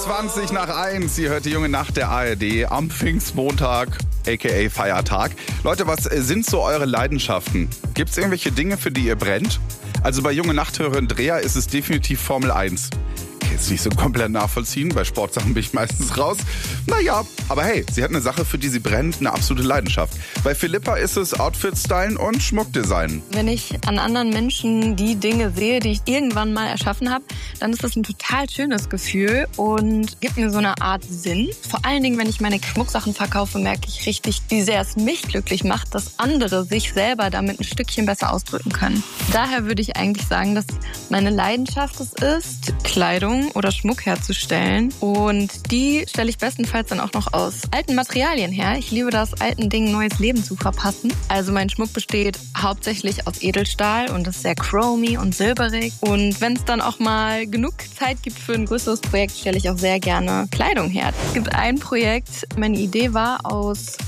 20:20. Ihr hört die junge Nacht der ARD am Pfingstmontag, aka Feiertag. Leute, was sind so eure Leidenschaften? Gibt es irgendwelche Dinge, für die ihr brennt? Also bei junge Nachthörerin Dreher ist es definitiv Formel 1. Jetzt nicht so komplett nachvollziehen, bei Sportsachen bin ich meistens raus. Naja, aber hey, sie hat eine Sache, für die sie brennt, eine absolute Leidenschaft. Bei Philippa ist es Outfit-Stylen und Schmuckdesign. Wenn ich an anderen Menschen die Dinge sehe, die ich irgendwann mal erschaffen habe, dann ist das ein total schönes Gefühl und gibt mir so eine Art Sinn. Vor allen Dingen, wenn ich meine Schmucksachen verkaufe, merke ich richtig, wie sehr es mich glücklich macht, dass andere sich selber damit ein Stückchen besser ausdrücken können. Daher würde ich eigentlich sagen, dass meine Leidenschaft es ist, Kleidung oder Schmuck herzustellen. Und die stelle ich bestenfalls dann auch noch aus alten Materialien her. Ich liebe das, alten Dingen neues Leben zu verpassen. Also mein Schmuck besteht hauptsächlich aus Edelstahl und ist sehr chromy und silberig. Und wenn es dann auch mal genug Zeit gibt für ein größeres Projekt, stelle ich auch sehr gerne Kleidung her. Es gibt ein Projekt, meine Idee war, aus